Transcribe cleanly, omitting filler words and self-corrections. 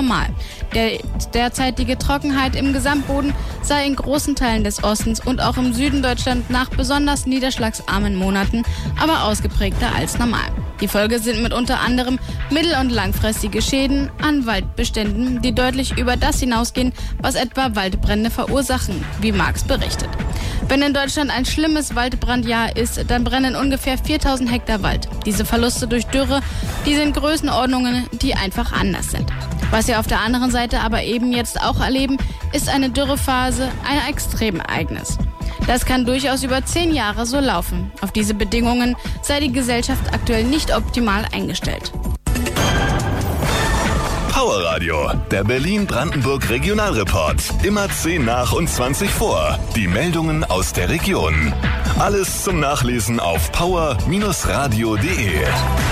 normal. Der derzeitige Trockenheit im Gesamtboden sei in großen Teilen des Ostens und auch im Süden Deutschlands nach besonders niederschlagsarmen Monaten aber ausgeprägter als normal. Die Folge sind mit unter anderem mittel- und langfristige Schäden an Waldbeständen, die deutlich über das hinausgehen, was etwa Waldbrände verursachen, wie Marx berichtet. Wenn in Deutschland ein schlimmes Waldbrandjahr ist, dann brennen ungefähr 4000 Hektar Wald. Diese Verluste durch Dürre, die sind Größenordnungen, die einfach anders sind. Was wir auf der anderen Seite aber eben jetzt auch erleben, ist eine Dürrephase, ein Extremereignis. Das kann durchaus über 10 Jahre so laufen. Auf diese Bedingungen sei die Gesellschaft aktuell nicht optimal eingestellt. Power Radio, der Berlin-Brandenburg Regionalreport. Immer 10 nach und 20 vor. Die Meldungen aus der Region. Alles zum Nachlesen auf power-radio.de.